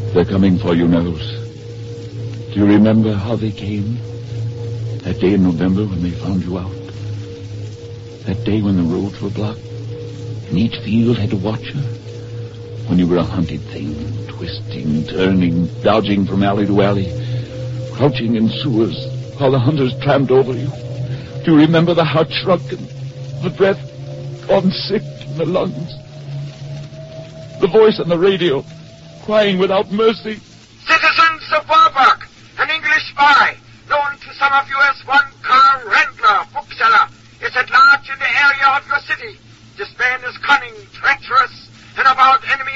They're coming for you, Nels. Do you remember how they came? That day in November when they found you out? That day when the roads were blocked and each field had a watcher? When you were a hunted thing, twisting, turning, dodging from alley to alley, crouching in sewers while the hunters tramped over you? Do you remember the heart shrunken, the breath gone sick in the lungs? The voice on the radio, crying without mercy. Citizens of Warburg, an English spy, known to some of you as one Karl Rendler, bookseller, is at large in the area of your city. This man is cunning, treacherous, and about enemy